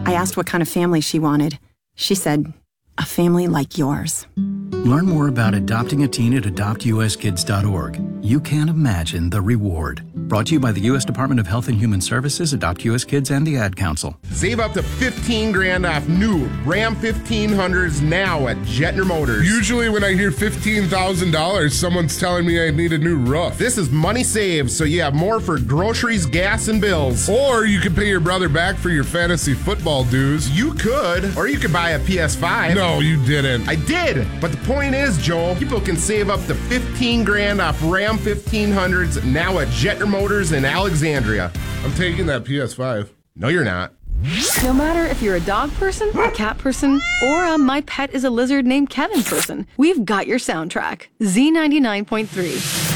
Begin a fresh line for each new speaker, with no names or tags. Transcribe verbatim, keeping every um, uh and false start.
I asked what kind of family she wanted. She said, a family like yours.
Learn more about adopting a teen at adopt u s kids dot org. You can't imagine the reward. Brought to you by the U S Department of Health and Human Services, Adopt U S Kids, and the Ad Council.
Save up to fifteen grand off new Ram fifteen hundreds now at Jetner Motors.
Usually when I hear fifteen thousand dollars, someone's telling me I need a new roof.
This is money saved, so you have more for groceries, gas, and bills.
Or you could pay your brother back for your fantasy football dues.
You could. Or you could buy a P S five.
No, you didn't.
I did. But the point is, Joel, people can save up to fifteen grand off Ram fifteen hundreds now at Jetner Motors in Alexandria.
I'm taking that P S five.
No, you're not.
No matter if you're a dog person, a cat person, or a my pet is a lizard named Kevin person, we've got your soundtrack. Z ninety-nine point three.